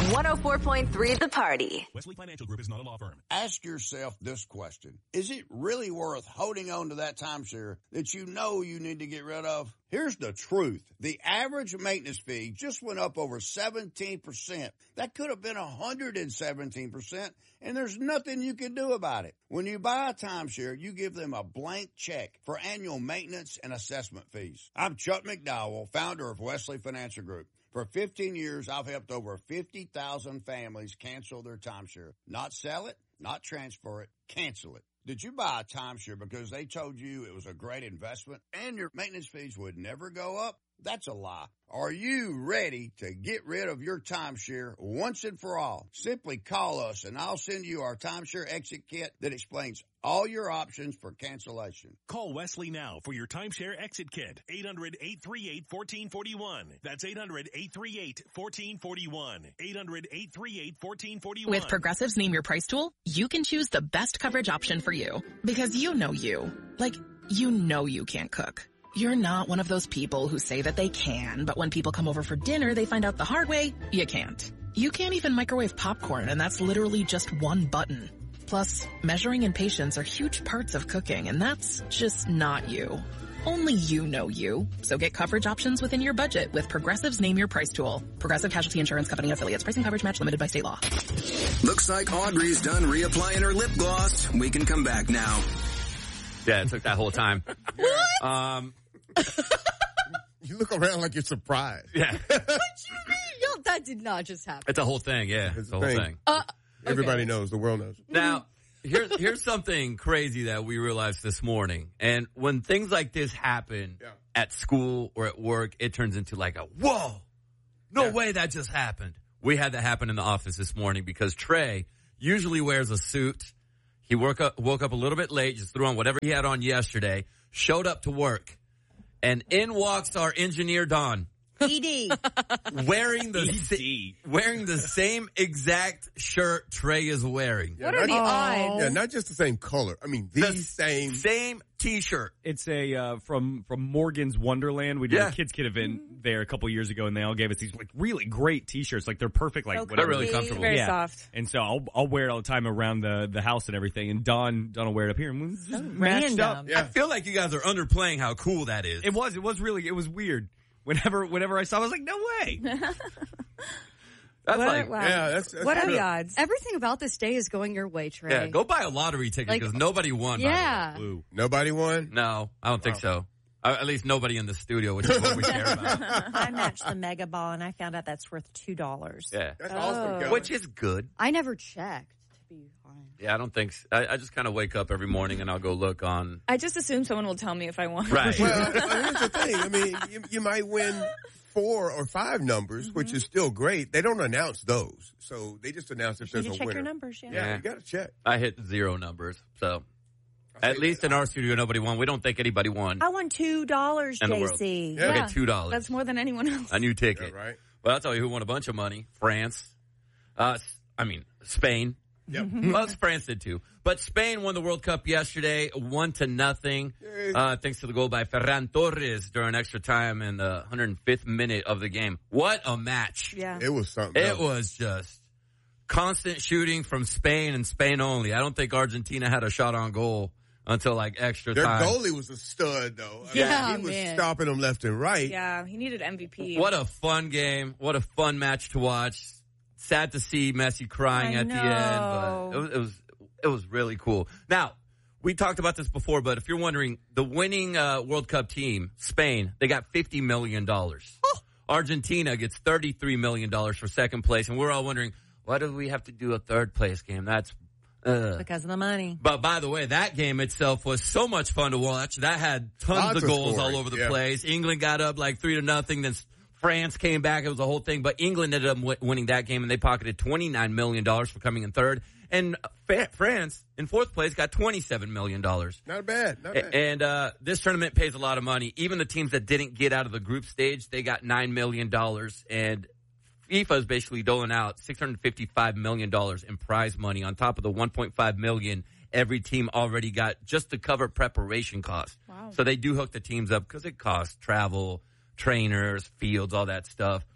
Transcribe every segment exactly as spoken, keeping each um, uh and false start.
one oh four point three The Party. Wesley Financial Group is not a law firm. Ask yourself this question. Is it really worth holding on to that timeshare that you know you need to get rid of? Here's the truth. The average maintenance fee just went up over seventeen percent. That could have been one hundred seventeen percent, and there's nothing you can do about it. When you buy a timeshare, you give them a blank check for annual maintenance and assessment fees. I'm Chuck McDowell, founder of Wesley Financial Group. For fifteen years, I've helped over fifty thousand families cancel their timeshare. Not sell it, not transfer it, cancel it. Did you buy a timeshare because they told you it was a great investment and your maintenance fees would never go up? That's a lie. Are you ready to get rid of your timeshare once and for all? Simply call us and I'll send you our timeshare exit kit that explains all your options for cancellation. Call Wesley now for your timeshare exit kit. eight hundred, eight three eight, one four four one. That's eight hundred, eight three eight, one four four one. eight hundred, eight three eight, one four four one. With Progressive's Name Your Price tool, you can choose the best coverage option for you. Because you know you. Like, you know you can't cook. You're not one of those people who say that they can, but when people come over for dinner, they find out the hard way, you can't. You can't even microwave popcorn, and that's literally just one button. Plus, measuring and patience are huge parts of cooking, and that's just not you. Only you know you. So get coverage options within your budget with Progressive's Name Your Price tool. Progressive Casualty Insurance Company affiliates. Pricing coverage match limited by state law. Looks like Audrey's done reapplying her lip gloss. We can come back now. Yeah, it took that whole time. What? Um, you look around like you're surprised. Yeah. What you mean? Yo, that did not just happen. It's a whole thing, yeah. It's, it's a whole thing. thing. Uh, okay. Everybody knows. The world knows. Now, here's, here's something crazy that we realized this morning. And when things like this happen yeah. at school or at work, it turns into like a, whoa, no yeah. way that just happened. We had that happen in the office this morning because Trey usually wears a suit. He woke up, woke up a little bit late, just threw on whatever he had on yesterday, showed up to work, and in walks our engineer, Don. E D. Wearing the, sa- wearing the same exact shirt Trey is wearing. Yeah, what are the odds? Yeah, not just the same color. I mean, the, the same. Same T-shirt. It's a, uh, from, from Morgan's Wonderland. We did yeah. a kids kid event there a couple years ago, and they all gave us these, like, really great T-shirts. Like, they're perfect, like, so whatever. They're really comfortable. Very yeah. soft. And so I'll, I'll wear it all the time around the, the house and everything. And Don, Don will wear it up here. And we just matched up. Yeah. I feel like you guys are underplaying how cool that is. It was, it was really, it was weird. Whenever, whenever I saw, I was like, no way. That's what, like, wow. yeah, that's, that's what are true. the odds? Everything about this day is going your way, Trey. yeah, go buy a lottery ticket because like, nobody won. Yeah. By the way. Nobody won? No, I don't think wow. so. Uh, at least nobody in the studio, which is what we care about. I matched the Mega Ball, and I found out that's worth two dollars. Yeah. That's oh. awesome, Kelly. Which is good. I never checked, to be honest. Yeah, I don't think so. I, I just kind of wake up every morning and I'll go look on. I just assume someone will tell me if I won. Right. Well, here's the thing. I mean, you, you might win four or five numbers, mm-hmm. which is still great. They don't announce those. So they just announce if you there's a check winner. Your numbers, yeah. Yeah, yeah. you got to check. I hit zero numbers, so. At least in our studio, nobody won. We don't think anybody won. I won two dollars, J C. Yeah. Yeah, okay, two dollars. That's more than anyone else. A new ticket. Yeah, right. Well, I'll tell you who won a bunch of money. France. Uh, I mean, Spain. Yep. Well, France did too. But Spain won the World Cup yesterday, one to nothing, uh, thanks to the goal by Ferran Torres during extra time in the one hundred fifth minute of the game. What a match. Yeah. It was something It else. was just constant shooting from Spain and Spain only. I don't think Argentina had a shot on goal until like extra Their time. Their goalie was a stud, though. I yeah, mean, he was man. stopping them left and right. Yeah, he needed M V P. What a fun game. What a fun match to watch. Sad to see Messi crying I at know. the end, but it was, it was it was really cool. Now, we talked about this before, but if you're wondering, the winning uh, World Cup team, Spain, they got fifty million dollars. Oh. Argentina gets thirty-three million dollars for second place, and we're all wondering, why do we have to do a third place game? That's Uh, because of the money. But by the way, that game itself was so much fun to watch. That had tons Lots of of goals scoring, all over the yeah. place. England got up like three to nothing. Then France came back. It was a whole thing. But England ended up w- winning that game, and they pocketed twenty-nine million dollars for coming in third. And fa- France, in fourth place, got twenty-seven million dollars. Not bad. Not bad. And uh, this tournament pays a lot of money. Even the teams that didn't get out of the group stage, they got nine million dollars. And FIFA is basically doling out six hundred fifty-five million dollars in prize money on top of the one point five million dollars every team already got just to cover preparation costs. Wow. So they do hook the teams up because it costs travel, trainers, fields, all that stuff.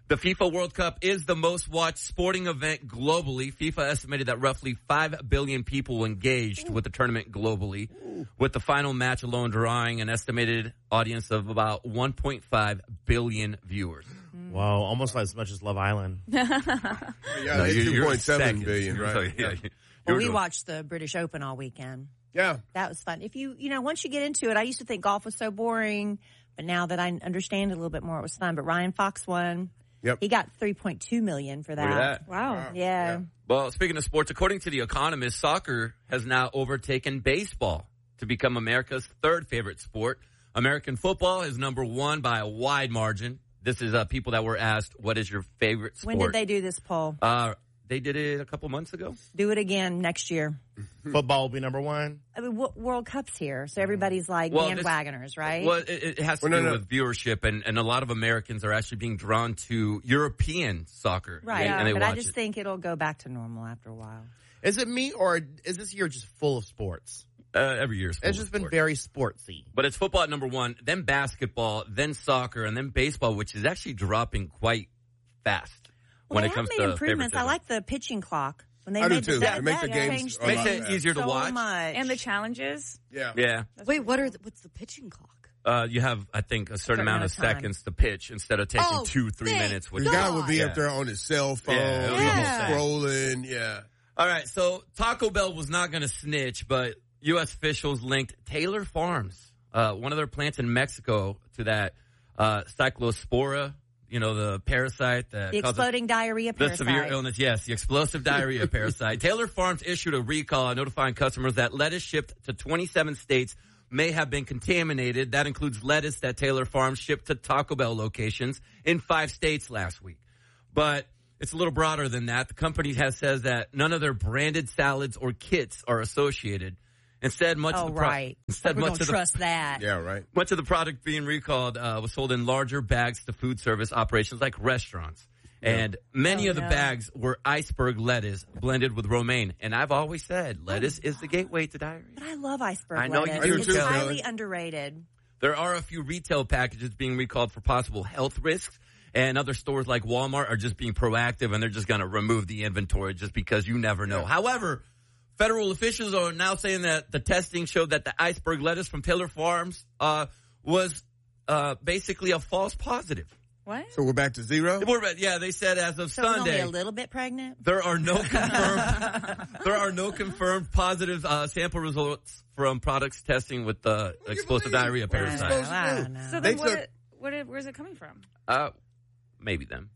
The FIFA World Cup is the most watched sporting event globally. FIFA estimated that roughly five billion people engaged with the tournament globally, with the final match alone drawing an estimated audience of about one point five billion viewers. Wow, almost as much as Love Island. Yeah, No, it's you're- two you're point seven second. billion, You're- right? yeah, Yeah. you're Well, we doing- watched the British Open all weekend. Yeah. That was fun. If you, you know, once you get into it, I used to think golf was so boring, but now that I understand it a little bit more, it was fun. But Ryan Fox won. Yep. He got three point two million for that. Look at that. Wow. Yeah. Well, speaking of sports, according to The Economist, soccer has now overtaken baseball to become America's third favorite sport. American football is number one by a wide margin. This is uh, people that were asked, what is your favorite sport? When did they do this poll? Uh, they did it a couple months ago. Do it again next year. Football will be number one. I mean, w- World Cup's here, so everybody's like Well, this- bandwagoners, right? Well, it, it has to Well, no, do no. with viewership, and, and a lot of Americans are actually being drawn to European soccer. right. And they but I watch just it. think it'll go back to normal after a while. Is it me, or is this year just full of sports? Uh, every year. It's just been very sportsy. But it's football at number one, then basketball, then soccer, and then baseball, which is actually dropping quite fast Well, when they it comes have made to improvements. I favoritism. like the pitching clock. When they I do made too. That, It makes that the games changed a Makes lot it better. easier to so watch. much. And the challenges. Yeah. Yeah. Wait, what are the, what's the pitching clock? Uh, you have, I think, a certain Certain amount amount of of time. seconds to pitch instead of taking Oh, two, three thank minutes. Which The guy would be Yeah. up there on his cell phone, Yeah. you know, Yeah. scrolling. Yeah. All right, so Taco Bell was not going to snitch, but U S officials linked Taylor Farms, uh, one of their plants in Mexico, to that uh, cyclospora, you know, the parasite that the causes exploding diarrhea the parasite. severe illness. Yes, the explosive diarrhea parasite. Taylor Farms issued a recall notifying customers that lettuce shipped to twenty-seven states may have been contaminated. That includes lettuce that Taylor Farms shipped to Taco Bell locations in five states last week. But it's a little broader than that. The company has says that none of their branded salads or kits are associated. Instead, much Oh, of the pro- right. instead we much don't of the trust that. Yeah, right. much of the product being recalled uh, was sold in larger bags to food service operations like restaurants. And many Oh, of the no. bags were iceberg lettuce blended with romaine. And I've always said lettuce is the gateway to diarrhea. But I love iceberg I know lettuce. you do, It's too, highly Kelly. underrated. There are a few retail packages being recalled for possible health risks. And other stores like Walmart are just being proactive, and they're just going to remove the inventory just because you never know. However, federal officials are now saying that the testing showed that the iceberg lettuce from Taylor Farms uh, was uh, basically a false positive. What? So we're back to zero? We're- Yeah, they said as of So it's only Sunday, a little bit pregnant. there are no confirmed there are no confirmed positive uh, sample results from products testing with the explosive diarrhea parasite. supposed to I do? don't know. So They then what, took- it- what it- where's it coming from? Uh, maybe them.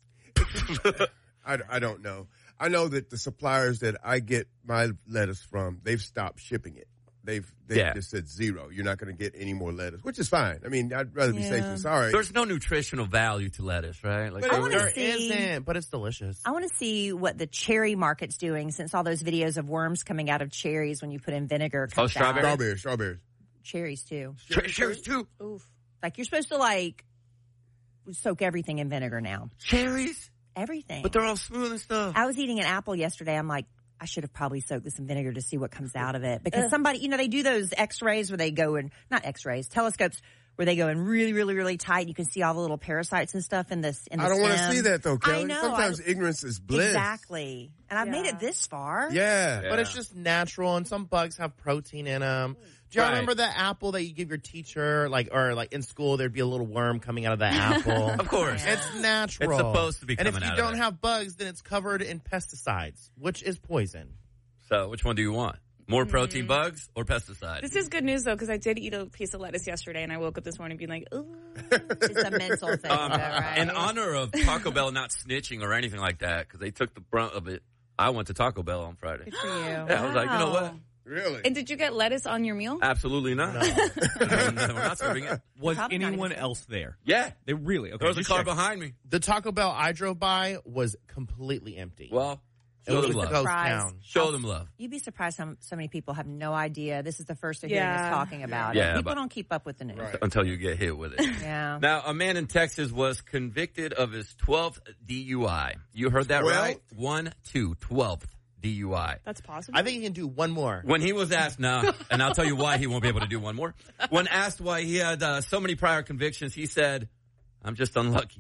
I, I don't know. I know that the suppliers that I get my lettuce from, they've stopped shipping it. They've they Yeah. just said zero. You're not going to get any more lettuce, which is fine. I mean, I'd rather be safe Yeah. than sorry. There's no nutritional value to lettuce, right? Like I wanna There see- isn't, but it's delicious. I want to see what the cherry market's doing since all those videos of worms coming out of cherries when you put in vinegar. Oh, comes out. strawberry? Strawberries, strawberries. Cherries too. cherries too. Oof. Like you're supposed to like soak everything in vinegar now. Cherries, Everything. but they're all smooth and stuff. I was eating an apple yesterday. I'm like, I should have probably soaked this in vinegar to see what comes out of it. Because somebody, you know, they do those x-rays where they go in, not x-rays, telescopes where they go in really, really, really tight. You can see all the little parasites and stuff in this, in the I don't want to stem. see that though, Kelly. I know. Sometimes I- ignorance is bliss. Exactly. And I've made Yeah. it this far. Yeah. But it's just natural, and some bugs have protein in them. Do you Right. remember the apple that you give your teacher, like, or like in school, there'd be a little worm coming out of the apple? Of course. It's natural. It's supposed to be And if coming you out of don't there. have bugs, then it's covered in pesticides, which is poison. So, which one do you want? More protein bugs or pesticides? This is good news, though, because I did eat a piece of lettuce yesterday, and I woke up this morning being like, ooh. It's a mental thing, Um, though, right? in honor of Taco Bell not snitching or anything like that, because they took the brunt of it, I went to Taco Bell on Friday. Good for you. Yeah, I was like, you know what? Really? And did you get lettuce on your meal? Absolutely not. We're not serving it. Was Probably not anyone even- else there? Yeah. They really? Okay. There was a just car checking. behind me. The Taco Bell I drove by was completely empty. Well, it show was them a love. ghost Surprise. town. Show them love. You'd be surprised how so many people have no idea. This is the first they're hearing Yeah. us talking about Yeah, it. People but- don't keep up with the news. Right. Until you get hit with it. Yeah. Now, a man in Texas was convicted of his twelfth D U I. You heard that Twelve? right? One, two, twelfth D U I. That's possible. I think you can do one more. When he was asked, no, and I'll tell you why he won't be able to do one more. When asked why he had uh, so many prior convictions, he said, I'm just unlucky.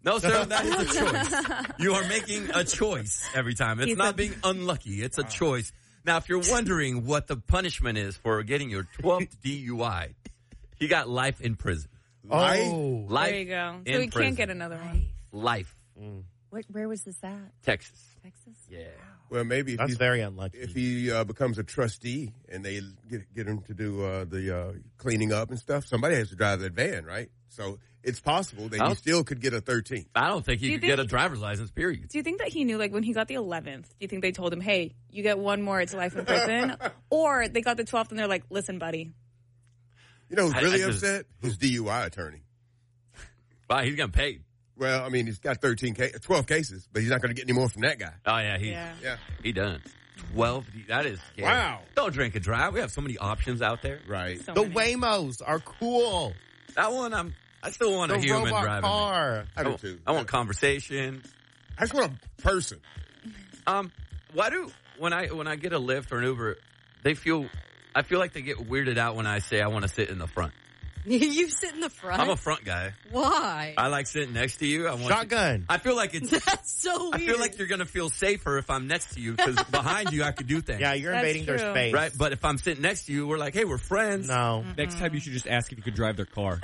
No, sir, that is a choice. You are making a choice every time. It's He's not a- being unlucky. It's a choice. Now, if you're wondering what the punishment is for getting your twelfth D U I, he got life in prison. Oh. Life There you go. So in we prison. can't get another one. Life. What, where was this at? Texas. Texas? Yeah. Well, maybe if That's he's, very unlucky. if he uh, becomes a trustee and they get get him to do uh, the uh, cleaning up and stuff, somebody has to drive that van, right? So it's possible that he I'll- still could get a thirteenth. I don't think he Do you could get a think- driver's license, period. Do you think that he knew, like, when he got the eleventh, do you think they told him, hey, you get one more, it's life in prison? Or they got the twelfth and they're like, listen, buddy. You know who's I- really I just- upset? His D U I attorney. Wow, he's getting paid. Well, I mean, he's got thirteen, ca- twelve cases, but he's not going to get any more from that guy. Oh, yeah, he, Yeah. Yeah. he done. twelve, that is scary. Wow. Don't drink and drive. We have so many options out there. Right. So The many. Waymos are cool. That one, I'm, I still want The a human robot driving. car. I do too. I want conversation. I just want a person. Um, why do when I when I get a Lyft or an Uber, they feel I feel like they get weirded out when I say I want to sit in the front. You sit in the front? I'm a front guy. Why? I like sitting next to you. I want Shotgun. You, I feel like it's. That's so weird. I feel like you're gonna feel safer if I'm next to you because behind you I could do things. Yeah, you're That's invading their true. space. Right, but if I'm sitting next to you, we're like, hey, we're friends. No. Next time you should just ask if you could drive their car.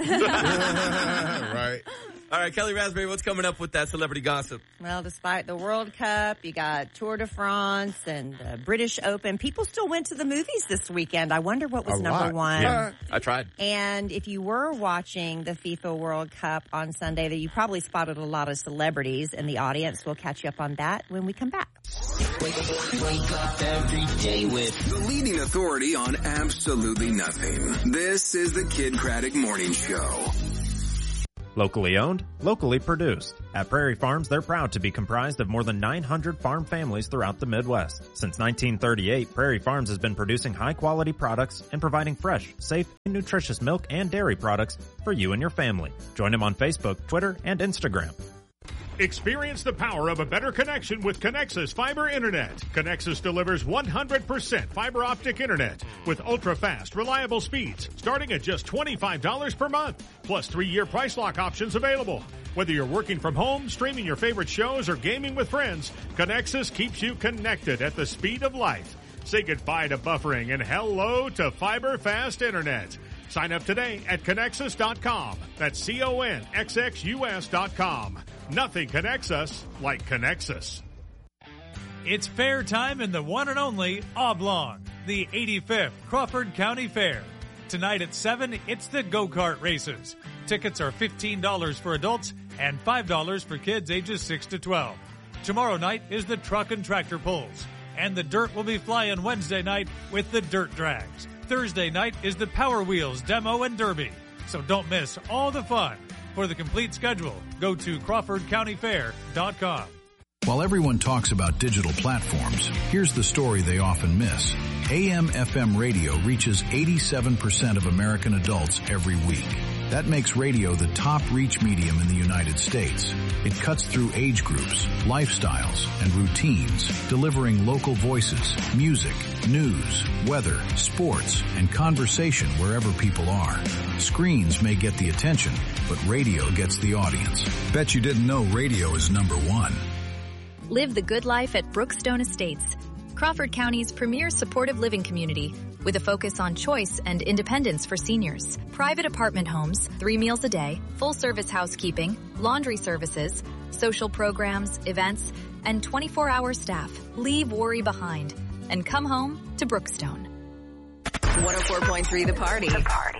Right. All right, Kelly Raspberry, what's coming up with that celebrity gossip? Well, despite the World Cup, you got Tour de France and the British Open. People still went to the movies this weekend. I wonder what was A number lot. one. Yeah, I tried. And if you were watching the FIFA World Cup on Sunday, that you probably spotted a lot of celebrities in the audience. We'll catch you up on that when we come back. Wake up every day with the leading authority on absolutely nothing. This is the Kid Craddock Morning Show. Locally owned, locally produced. At Prairie Farms, they're proud to be comprised of more than nine hundred farm families throughout the Midwest. Since nineteen thirty-eight, Prairie Farms has been producing high-quality products and providing fresh, safe, and nutritious milk and dairy products for you and your family. Join them on Facebook, Twitter, and Instagram. Experience the power of a better connection with Connexus Fiber Internet. Connexus delivers one hundred percent fiber optic internet with ultra-fast, reliable speeds starting at just twenty-five dollars per month, plus three-year price lock options available. Whether you're working from home, streaming your favorite shows, or gaming with friends, Connexus keeps you connected at the speed of light. Say goodbye to buffering and hello to fiber fast internet. Sign up today at Connexus dot com. That's C O N X X U S dot com. Nothing connects us like Connexus. It's fair time in the one and only Oblong, the eighty-fifth Crawford County Fair. Tonight at seven, it's the go-kart races. Tickets are fifteen dollars for adults and five dollars for kids ages six to twelve. Tomorrow night is the truck and tractor pulls. And the dirt will be flying Wednesday night with the dirt drags. Thursday night is the Power Wheels demo and derby. So don't miss all the fun. For the complete schedule, go to Crawford County Fair dot com. While everyone talks about digital platforms, here's the story they often miss. A M F M radio reaches eighty-seven percent of American adults every week. That makes radio the top reach medium in the United States. It cuts through age groups, lifestyles, and routines, delivering local voices, music, news, weather, sports, and conversation wherever people are. Screens may get the attention, but radio gets the audience. Bet you didn't know radio is number one. Live the good life at Brookstone Estates, Crawford County's premier supportive living community with a focus on choice and independence for seniors. Private apartment homes, three meals a day, full-service housekeeping, laundry services, social programs, events, and twenty-four hour staff. Leave worry behind and come home to Brookstone. one oh four point three The Party. The Party.